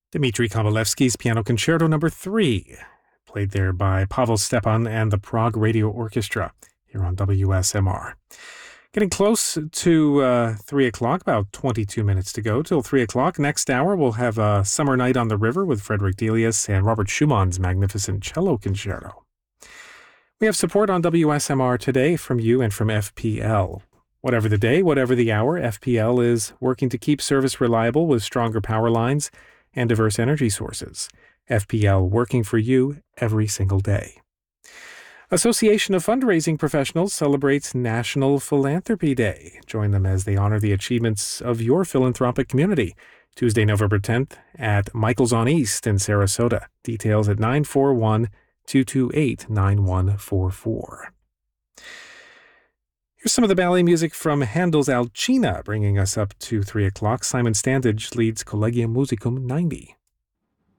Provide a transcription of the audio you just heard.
Dmitri Kovalevsky's Piano Concerto No. 3, played there by Pavel Stepan and the Prague Radio Orchestra here on WSMR. Getting close to 3 o'clock, about 22 minutes to go till 3 o'clock. Next hour, we'll have a Summer Night on the River with Frederick Delius and Robert Schumann's magnificent cello concerto. We have support on WSMR today from you and from FPL. Whatever the day, whatever the hour, FPL is working to keep service reliable with stronger power lines and diverse energy sources. FPL working for you every single day. Association of Fundraising Professionals celebrates National Philanthropy Day. Join them as they honor the achievements of your philanthropic community. Tuesday, November 10th at Michael's on East in Sarasota. Details at 941-228-9144. Here's some of the ballet music from Handel's Alcina, bringing us up to 3 o'clock. Simon Standage leads Collegium Musicum 90.